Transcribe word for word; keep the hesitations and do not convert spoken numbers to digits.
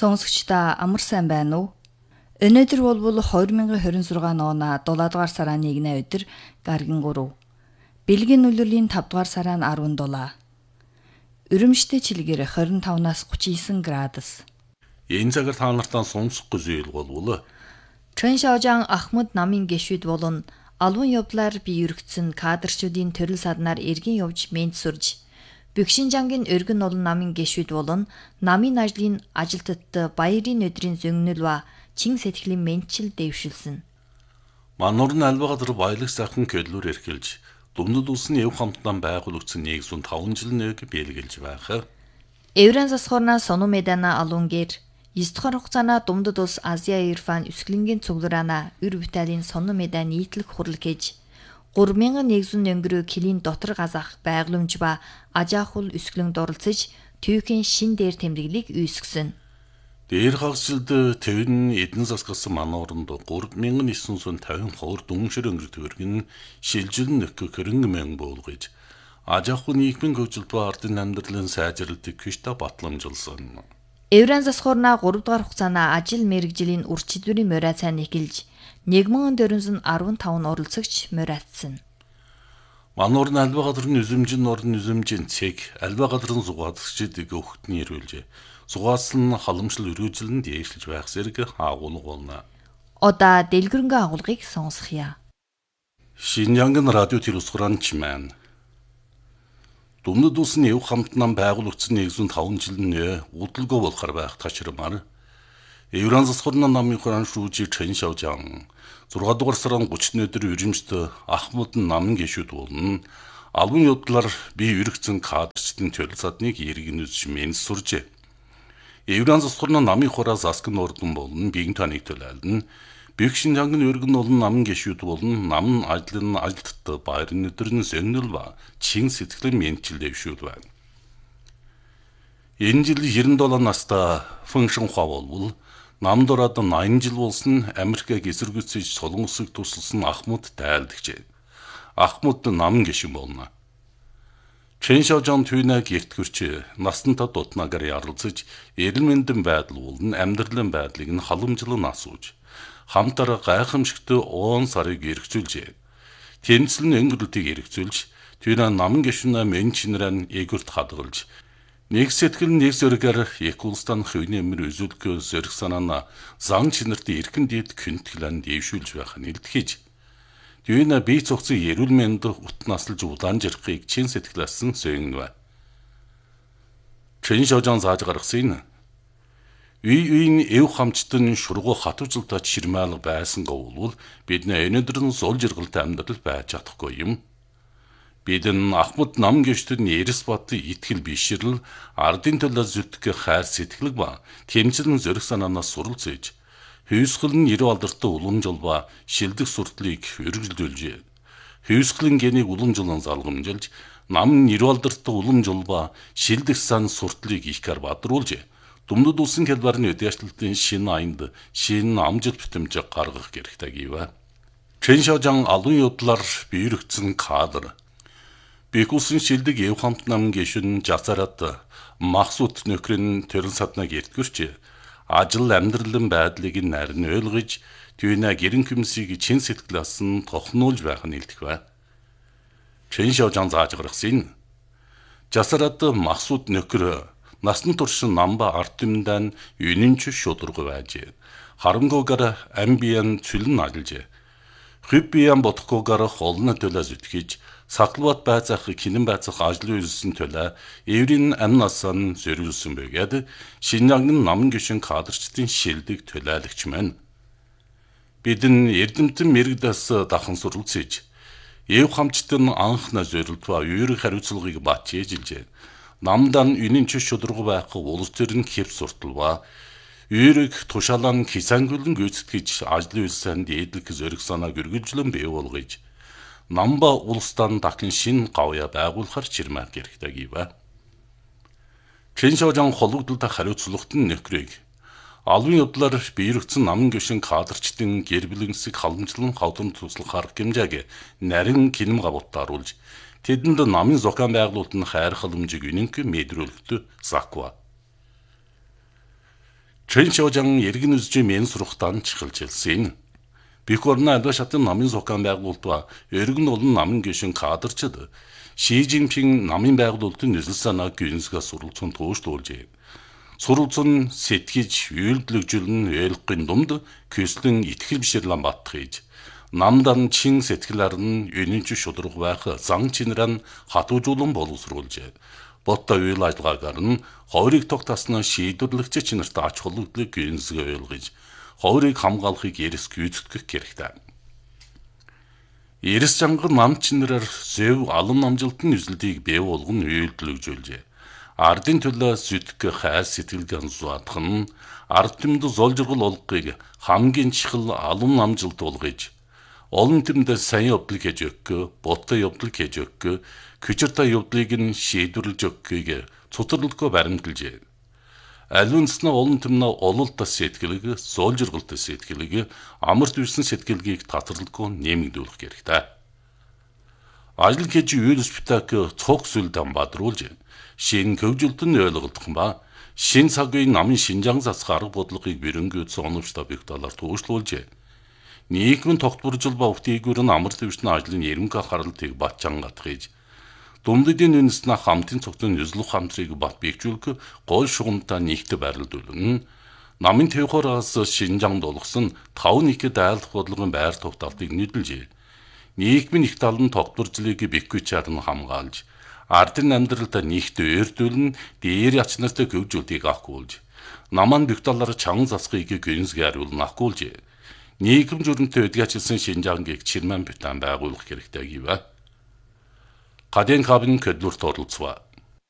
Сонсогчдаа амар сайн байна уу? Өнөөдөр бол две тысячи двадцать шесть оны дулаадугаар сарын нэгний өдөр гаргийн гурав. Бэлгийн үлрэлийн тавд дугаар сарын десет. Өрөмштэй чилгээр двадцать пять-аас тридцать девять градус. Энэ цагаар та нартаа сонсох зүйл болвол Чөн Шаожан Ахмад намын гишүүд болон албан явдлаар бий өргөцсөн кадрчүүдийн төрөл саднаар эргэн явж мэд сурж Бөкшинжангийн өргөн олон намын гишүүд болон намын ажлын ажилтнад баярын өдрийн зөнгөнөл ба чин сэтгэлийн мэнчил дэвшүүлсэн. Мануур нь альва газар баялаг сайхан көлөөр эрхэлж Дүмнэд улсын эв хамтдан байгуулагдсан нэгэн таван жил нэг биелгэлж байх. Еврен засхорна сону медана алунгер Истхор хугацаана Дүмнэд улс Азия Ирфан өсгөлнгийн цуглараана өр Виталийн сону меда нийтлэг хурал гэж три мянган нэгэн өнгөрөө килийн дотор газах байгууламж ба ажаахул өсгөлөнд оролцож түүхийн шин дээр тэмдэглэлийг үүсгэсэн. Дээр хагасжилд тэвэн эдэн засгасан манууранд три мянган девять жүз пятьдесят ховор дүншир өнгөрт өргөн шилжилэн нөхө хөрөнгө мэн буулгаж ажаахул нийгмийн хөгжилд ба ардын амьдралын сайжралтыг хүчтэй батламжилсан. Еврен засхорна три дугаар хугацаана ажил мэргэжлийн үрчидвэрийн морай цайн эхэлж нэг мянган дөрвөн жүз арван таван оролцогч морайцсан. Мануур нь альва газрын үзэмжин орн үзэмжийн цэг альва газрын зугаацчдыг өгөхтний ирүүлжээ. Зугаас нь халамжлал өргөжлөнд дээшлж байх зэрэг агуулга болно. Одоо дэлгэрэнгүй агуулгыг сонсхийа. Шинжангийн радио телевизран чимэн. Дүмнэд улсын эв хамтнан байгуулагдсан нэгэн таван жилийн удалгүй болохоор байх ташрамаар Еврен засхорна намын хураан шүүжи Чэн Шаожан зургаан дугаар сарын тридцатны өдөр Өрөмшт Ахмад намын гишүүд болон албан явдлаар бий өргөцсөн кадрчдын төрөл садныг иргэн үзэж мэд суржээ. Еврен засхорна намын хураа засгийн ордон болон биеийн таныг төлөөлн Бөкшинжангийн өргөн олон намын гишүүд болон намын ажлын ажилтнад баярын өдрийн зөнгөнөл ба чин сэтгэлийн мэнчил дэвшүүл байна. Энэ жил девяносто семь настай Фэн Шэнхуа болвол намд ороод восемьдесят жил болсон Америкийг эсэргүүцэж Солон улсыг тусалсан Ахмад тайлдагчээ. Ахмад намын гишүүн болно. Чэн Шаожан түүнээ гэрт гүрч насантаа дутнаагаар ярилцаж эрүүл мэндийн байдал болон амьдралын байдлыг нь халамжлан асууж хамтараа гайхамшигт он сарыг эргцүүлжээ. Тэнцэл нь өнгөрөлтийг эргцүүлж түүнээ намын гишүүнээ мэн чинрэн эгүрт хадгалж нэг сэтгэл нэг зөргөр их улстан хөвний өмөр үзүүлэх зөрг санаана зан чинэрт эрхэн дээд күнтгэлэн дэвшүүлж байх нь илтгэж түүнээ бие цогцсон эрүүл мэнд утнаслж улаан жирхийг чин сэтгэлээсэн сөйгнвэ. Чэн Шаожан зааж гаргасан Үй үйн эв хамчтын шургуу хатвжилтаа чирмаалга байсан говвол бид нэ өнөөдөр нь зул жиргалтай амьдрал байж чадахгүй юм. Бид нь Ахмад нам гişтэн Эрс бат итгэл бишрэл ардын төлөө зүтгэх хайр сэтгэлэг ба тэмцэлэн зөрөх санаанаас суралцж хүйсгэлэн нэр алдартай уламжлал ба шилдэг суртлыг өргөжлүүлжээ. Хүйсгэлэн гэнийг уламжлан залгамжилж нам нэр алдартай уламжлал ба шилдэг сан суртлыг ихгэр бадруулжээ. Дүмнэд улсын хэлбэрийн үдээшлэлтийн шинэ аянд шинэ амжилт бүтэмж гаргах хэрэгтэй гэв. Чэн Шаожан албан явдлаар бий өргөцсөн кадр Бик улсын шилдэг эв хамт намын гишүүн Жасарат Махсуд нөхрийн төрөл саднаг эртгүрч ажил амьдралын байдлыг нарийн ойлгож түүнээ гэрэн хүмсийг чин сэтгэлээс нь тохнуулж байх нь илтгэв. Чэн Шаожан зааж гаргасан Жасарат Махсуд нөхөр Насны туршин намба артымдан юнинч шудраг байж. Харамгуугаар амбиян цүлэн ажиллаж. Хүйбиян бодохгүйгээр холны төлөө зүтгэж, саклбат байцах кинэн байцах ажлын үйлсэн төлөө еврийн амнасан зориулсан бөгөөд Шинжангийн намын гишүүн кадрчдын шилдэг төлөөлөгч мэн. Бидэн эрдэмтэн мэрэгдээс дахан суралцж, эв хамчтын анхна зорилт ба үүрэг хариуцлагыг бат ээжилжээ. Намдан үнэн ч шудраг байх улс төрийн хэв суртал ба үүрэг тушаалан хисангүлэн гүйцэтгэж ажлын үйлсэнд дээдлэх зөрг санааг өргөжлөн бий болгож намба улстан дахин шин гавья байгуулахар чирмэг хэрэгтэй гэв. Чэн Шаожан хологдолтой хариуцлагт нь нөхрийг албан явдлаар бий өргөцсөн намын гишүүн кадрчдын гэр бүлэнсийг халамжлан хавдан туслах арга хэмжээг нарийн кинем гавуудаар оруулж тэдэнд намын зохион байгуулалт нь хайр халамжийг үнэнх мэдрүүлэхэд саква. Треншожан иргэн үзжи мен сурахтан чихэлжилсэн. Бик орны альва шатын намын зохион байгуулалтаа эргэн олон намын гишүүн кадрчид Ши Жинпин намын байгуулалтын нөлөө санаа гүнзгээ суралцсан туушлуулжээ. Суралцсан сэтгэж үйлдэлжүүлэн ойлгохын дунд көслөн итгэл бишэрлэн баттхийж намдан чин сэтгэлээр нь үнэнч шудраг байх зан чинрэн хатуужуулан боловсруулжээ. Ботта үйл ажиллагаагаар нь хойрыг тогтоосноо шийдвэрлэгч чинарт ач холбогдлыг гүнзгээ ойлгож хойрыг хамгаалахыг эрс гүйцэтгэх хэрэгтэй. Эрс чангар нам чинрээр зөв алан намжилтын үзэлтийг бий болгон үйлдэлжүүлжээ. Ардын төлөө зүтгэх хайр сэтгэлгэн зуадах нь ард түмэд зол жургал олгохыг хамгийн чухал алан намжилт болгож олон түмэд сайн явдал хийж өгөх, боттой явдал хийж өгөх, күчиртэй явдлыг нь шийдвэрлэж өгөхийг цуцралдгүй баримталжээ. Алвинснаа олон түмнэ ололттой сэтгэлэг, зол жургалтай сэтгэлэг, амарт үйсэн сэтгэлгийг татварлахгүй нэмэгдүүлэх хэрэгтэй. Ажил хийж үйл спектакль цог сүлдэн бадруулж, шин хөгжилтөнд ойлгох ба шин цагийн намын шинжаан засах арга бодлогыг бэрэнгээд оновчтой бигталаар туушлуулжээ. Нийгмийн тогтворжил ба өвтгийгүр нь амарт үйсэн ажлын эренхэ харалтыг батчангатгийж Думдын үнэснэ хамтын цогцон үзлөх хамтрыг бат бийгжүүлэх гол шугамтай нэгт байрлуулна. Намын төвхөөрөөс шинжаанд болгосон тав нэгэд айлдах бодлогын байр тогтоолтыг нийлжээ. Нийгмийн их тал нь тогтворжлыг бэхгүй чарн хамгаалж, ардын амьдралд нэгт өөртүүлэн дээр яч нартай хөгжүүлтийг ахгуулж, наман бигталаар чанга засахыг гүнзгий хариулна ахгуулж, нийгэм журмтай өдгөөчилсөн шинжаангийг чирмэн битэн байгуулах хэрэгтэй гэв. Гаден кабин көдлөрт оролцваа.